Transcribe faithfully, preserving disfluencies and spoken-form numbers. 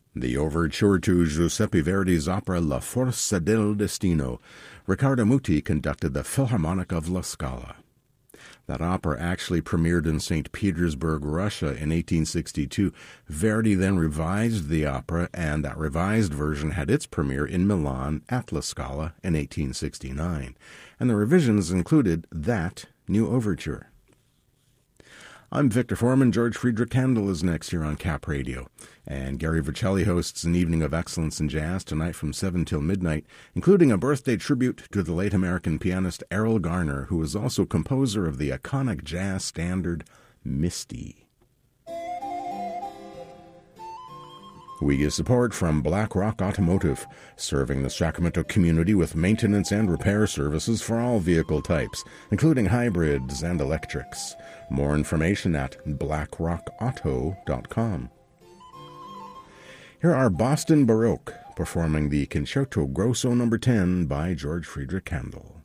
The overture to Giuseppe Verdi's opera La Forza del Destino. Riccardo Muti conducted the Philharmonic of La Scala. That opera actually premiered in Saint Petersburg, Russia in eighteen sixty-two. Verdi then revised the opera, and that revised version had its premiere in Milan at La Scala in eighteen sixty-nine. And the revisions included that new overture. I'm Victor Foreman. George Friedrich Handel is next here on Cap Radio. And Gary Vercelli hosts an evening of excellence in jazz tonight from seven till midnight, including a birthday tribute to the late American pianist Errol Garner, who was also composer of the iconic jazz standard Misty. We get support from Black Rock Automotive, serving the Sacramento community with maintenance and repair services for all vehicle types, including hybrids and electrics. More information at black rock auto dot com. Here are Boston Baroque performing the Concerto Grosso number ten by George Friedrich Handel.